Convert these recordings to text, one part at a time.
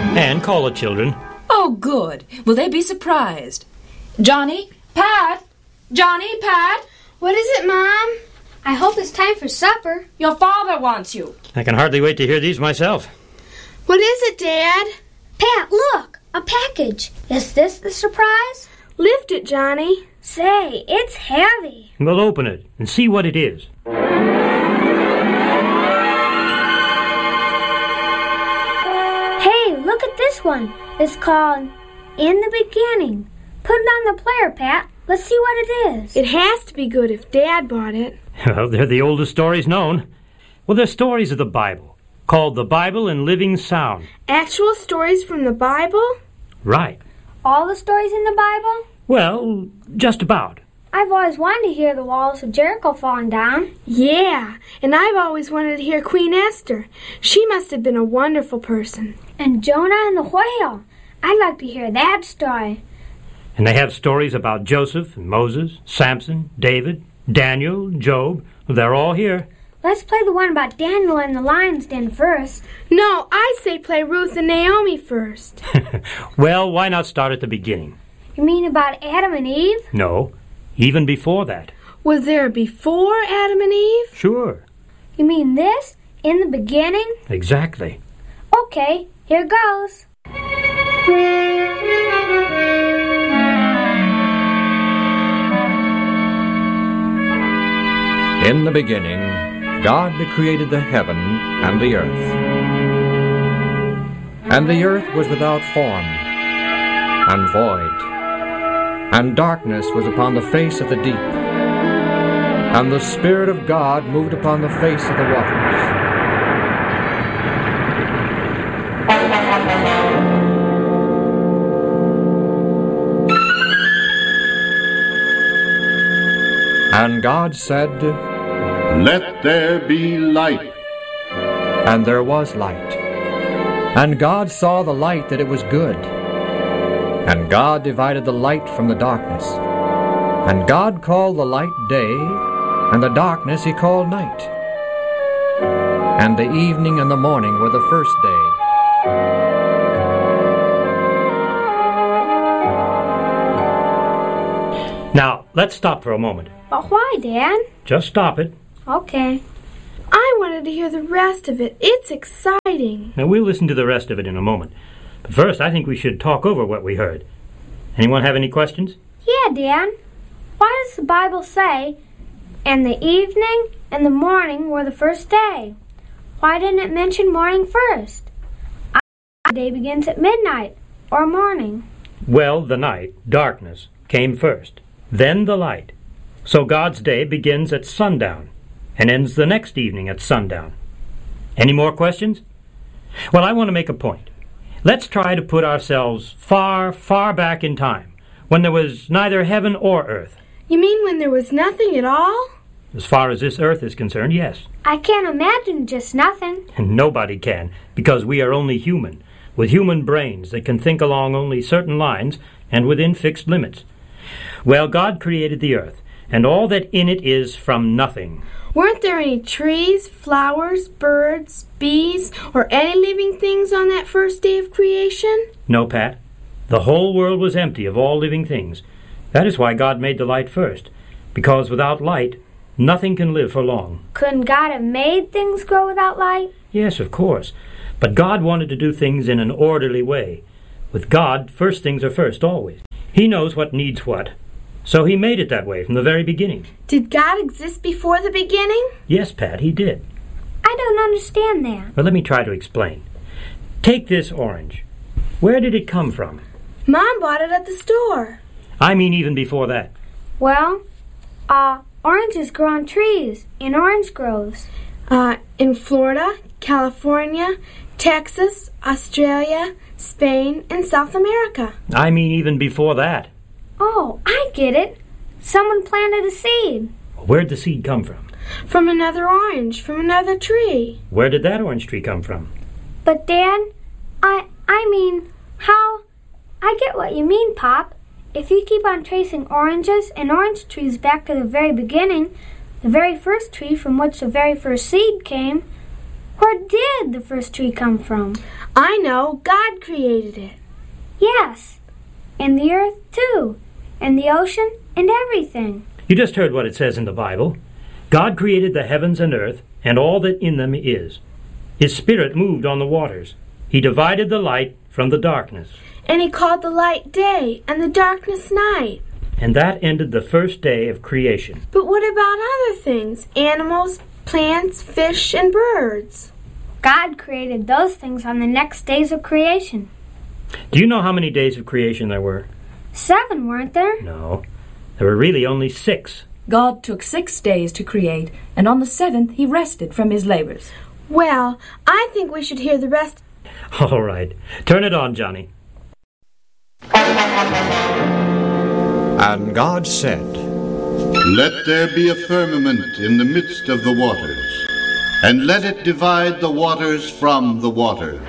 And call the children. Oh, good. Will they be surprised? Johnny? Pat? Johnny? Pat? What is it, Mom? I hope it's time for supper. Your father wants you. I can hardly wait to hear these myself. What is it, Dad? Pat, look, a package. Is this the surprise? Lift it, Johnny. Say, it's heavy. We'll open it and see what it is. Hey, look at this one. It's called In the Beginning. Put it on the player, Pat. Let's see what it is. It has to be good if Dad bought it. Well, they're the oldest stories known. Well, they're stories of the Bible, called The Bible in Living Sound. Actual stories from the Bible? Right. All the stories in the Bible? Well, just about. I've always wanted to hear the walls of Jericho falling down. Yeah, and I've always wanted to hear Queen Esther. She must have been a wonderful person. And Jonah and the whale. I'd like to hear that story. And they have stories about Joseph and Moses, Samson, David, Daniel, Job. They're all here. Let's play the one about Daniel and the lion's den first. No, I say play Ruth and Naomi first. Well, why not start at the beginning? You mean about Adam and Eve? No, even before that. Was there a before Adam and Eve? Sure. You mean this? In the beginning? Exactly. Okay, here goes. In the beginning, God created the heaven and the earth. And the earth was without form and void, and darkness was upon the face of the deep. And the Spirit of God moved upon the face of the waters. And God said, "Let there be light." And there was light. And God saw the light that it was good. And God divided the light from the darkness. And God called the light day, and the darkness he called night. And the evening and the morning were the first day. Now, let's stop for a moment. But why, Dad? Just stop it. Okay. I wanted to hear the rest of it. It's exciting. Now, we'll listen to the rest of it in a moment. But first, I think we should talk over what we heard. Anyone have any questions? Yeah, Dad. Why does the Bible say, and the evening and the morning were the first day? Why didn't it mention morning first? The day begins at midnight or morning. Well, the night, darkness, came first. Then the light. So God's day begins at sundown and ends the next evening at sundown. Any more questions? Well, I want to make a point. Let's try to put ourselves far, far back in time, when there was neither heaven or earth. You mean when there was nothing at all? As far as this earth is concerned, yes. I can't imagine just nothing. And nobody can, because we are only human, with human brains that can think along only certain lines and within fixed limits. Well, God created the earth, and all that in it is from nothing. Weren't there any trees, flowers, birds, bees, or any living things on that first day of creation? No, Pat. The whole world was empty of all living things. That is why God made the light first, because without light, nothing can live for long. Couldn't God have made things grow without light? Yes, of course. But God wanted to do things in an orderly way. With God, first things are first, always. He knows what needs what. So he made it that way from the very beginning. Did God exist before the beginning? Yes, Pat, he did. I don't understand that. Well, let me try to explain. Take this orange. Where did it come from? Mom bought it at the store. I mean even before that. Well, oranges grow on trees in orange groves. In Florida, California, Texas, Australia, Spain, and South America. I mean even before that. Oh, I get it. Someone planted a seed. Where'd the seed come from? From another orange, from another tree. Where did that orange tree come from? But, Dad, I mean, how? I get what you mean, Pop. If you keep on tracing oranges and orange trees back to the very beginning, the very first tree from which the very first seed came, where did the first tree come from? I know. God created it. Yes, and the earth too, and the ocean and everything. You just heard what it says in the Bible. God created the heavens and earth, and all that in them is. His Spirit moved on the waters. He divided the light from the darkness. And he called the light day, and the darkness night. And that ended the first day of creation. But what about other things? Animals, plants, fish, and birds. God created those things on the next days of creation. Do you know how many days of creation there were? 7, weren't there? No. There were really only 6. God took 6 days to create, and on the 7th he rested from his labors. Well, I think we should hear the rest. All right. Turn it on, Johnny. And God said, Let there be a firmament in the midst of the waters, and let it divide the waters from the waters.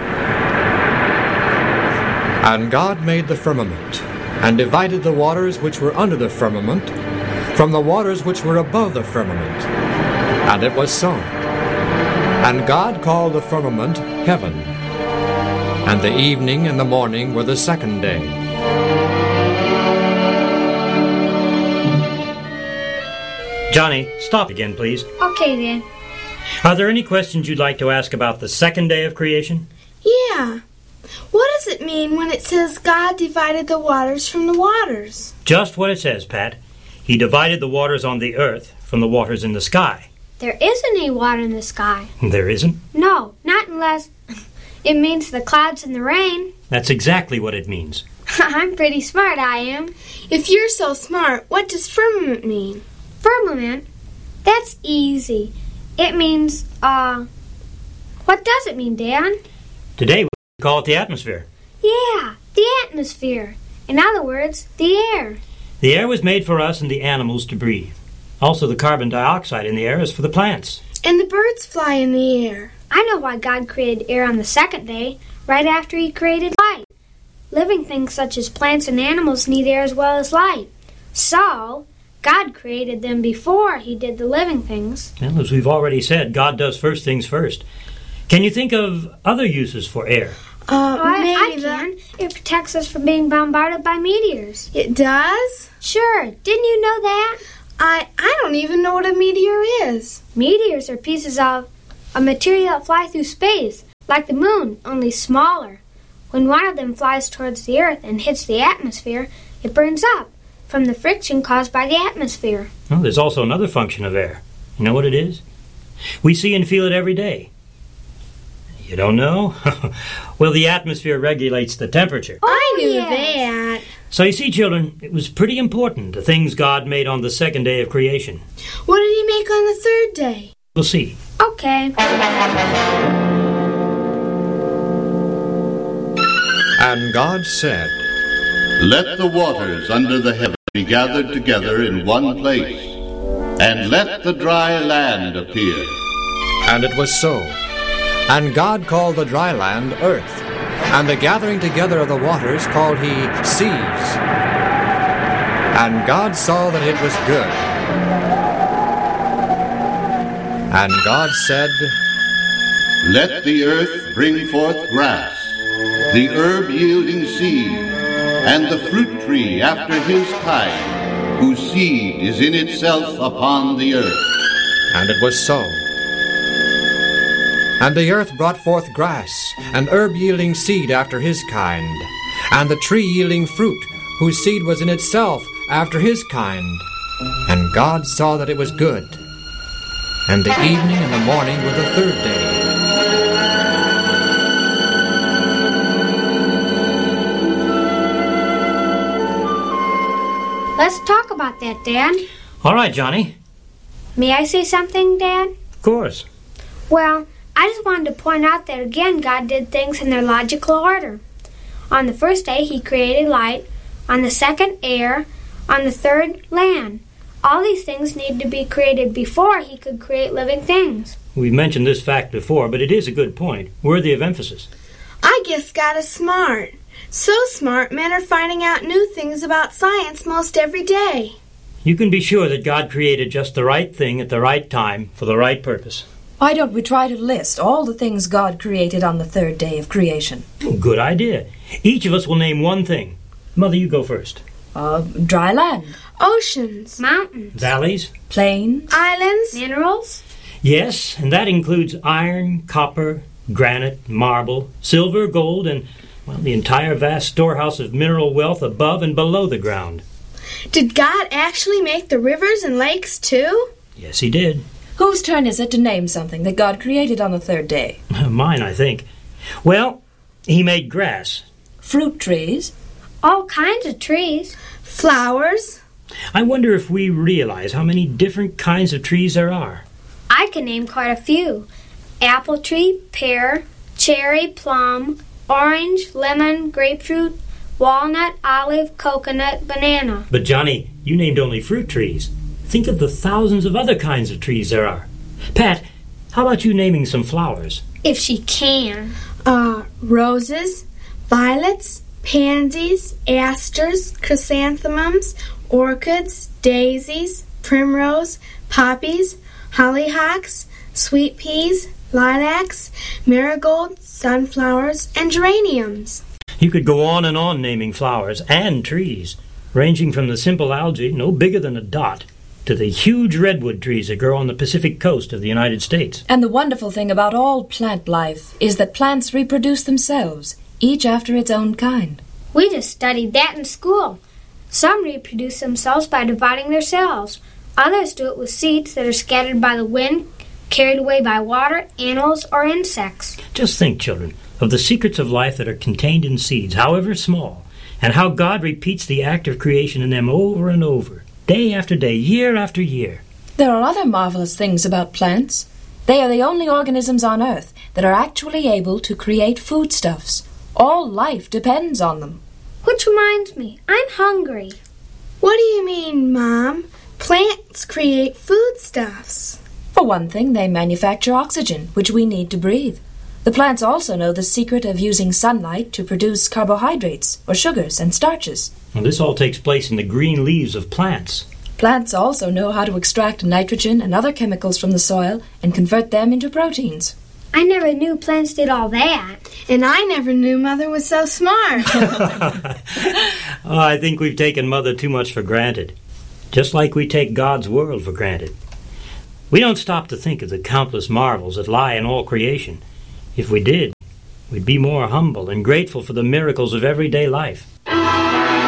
And God made the firmament, and divided the waters which were under the firmament from the waters which were above the firmament. And it was so. And God called the firmament heaven. And the evening and the morning were the second day. Johnny, stop again, please. Okay, then. Are there any questions you'd like to ask about the second day of creation? Yeah. What does it mean when it says God divided the waters from the waters? Just what it says, Pat. He divided the waters on the earth from the waters in the sky. There isn't any water in the sky. There isn't? No, not unless it means the clouds and the rain. That's exactly what it means. I'm pretty smart, I am. If you're so smart, what does firmament mean? Firmament? That's easy. It means, what does it mean, Dan? Today we call it the atmosphere. Yeah, the atmosphere. In other words, the air. The air was made for us and the animals to breathe. Also, the carbon dioxide in the air is for the plants. And the birds fly in the air. I know why God created air on the second day, right after he created light. Living things such as plants and animals need air as well as light. So, God created them before he did the living things. Well, as we've already said, God does first things first. Can you think of other uses for air? I can. It protects us from being bombarded by meteors. It does? Sure. Didn't you know that? I don't even know what a meteor is. Meteors are pieces of a material that fly through space, like the moon, only smaller. When one of them flies towards the earth and hits the atmosphere, it burns up from the friction caused by the atmosphere. Well, there's also another function of air. You know what it is? We see and feel it every day. You don't know? Well, the atmosphere regulates the temperature. I knew that. So you see, children, it was pretty important, the things God made on the second day of creation. What did he make on the third day? We'll see. Okay. And God said, Let the waters under the heaven be gathered together in one place, and let the dry land appear. And it was so. And God called the dry land earth, and the gathering together of the waters called he seas. And God saw that it was good. And God said, Let the earth bring forth grass, the herb yielding seed, and the fruit tree after his kind, whose seed is in itself upon the earth. And it was so. And the earth brought forth grass, and herb yielding seed after his kind, and the tree yielding fruit, whose seed was in itself after his kind. And God saw that it was good. And the evening and the morning were the third day. Let's talk about that, Dad. All right, Johnny. May I say something, Dad? Of course. Well, I just wanted to point out that again God did things in their logical order. On the first day he created light, on the second air, on the third land. All these things need to be created before he could create living things. We've mentioned this fact before, but it is a good point, worthy of emphasis. I guess God is smart. So smart, men are finding out new things about science most every day. You can be sure that God created just the right thing at the right time for the right purpose. Why don't we try to list all the things God created on the third day of creation? Good idea. Each of us will name one thing. Mother, you go first. Dry land, Oceans, Mountains, Valleys? plains, islands, minerals, Yes, and that includes iron, copper, granite, marble, silver, gold, and, well, the entire vast storehouse of mineral wealth above and below the ground. Did God actually make the rivers and lakes too? Yes, he did. Whose turn is it to name something that God created on the third day? Mine, I think. Well, he made grass. Fruit trees, all kinds of trees. Flowers, I wonder if we realize how many different kinds of trees there are. I can name quite a few. Apple tree, pear, cherry, plum, orange, lemon, grapefruit, walnut, olive, coconut, banana. But, Johnny, you named only fruit trees. Think of the thousands of other kinds of trees there are. Pat, how about you naming some flowers? If she can. roses, violets, pansies, asters, chrysanthemums, orchids, daisies, primrose, poppies, hollyhocks, sweet peas, lilacs, marigolds, sunflowers, and geraniums. You could go on and on naming flowers and trees, ranging from the simple algae, no bigger than a dot, to the huge redwood trees that grow on the Pacific coast of the United States. And the wonderful thing about all plant life is that plants reproduce themselves, each after its own kind. We just studied that in school. Some reproduce themselves by dividing their cells. Others do it with seeds that are scattered by the wind, carried away by water, animals, or insects. Just think, children, of the secrets of life that are contained in seeds, however small, and how God repeats the act of creation in them over and over, day after day, year after year. There are other marvelous things about plants. They are the only organisms on Earth that are actually able to create foodstuffs. All life depends on them. Which reminds me, I'm hungry. What do you mean, Mom? Plants create foodstuffs. For one thing, they manufacture oxygen, which we need to breathe. The plants also know the secret of using sunlight to produce carbohydrates, or sugars, and starches. And this all takes place in the green leaves of plants. Plants also know how to extract nitrogen and other chemicals from the soil and convert them into proteins. I never knew plants did all that. And I never knew Mother was so smart. I think we've taken Mother too much for granted, just like we take God's world for granted. We don't stop to think of the countless marvels that lie in all creation. If we did, we'd be more humble and grateful for the miracles of everyday life.